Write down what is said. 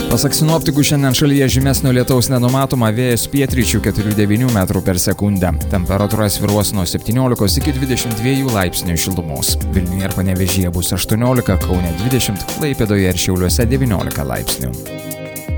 Pasak sinoptikų, šiandien šalyje žymesnio lietaus nenumatoma, vėjas pietryčių 4-9 metrų per sekundę. Temperatūra svyruos nuo 17 iki 22 laipsnių šilumos. Vilniuje ir Panevėžyje bus 18, Kaune 20, Klaipėdoje ir Šiauliuose 19 laipsnių.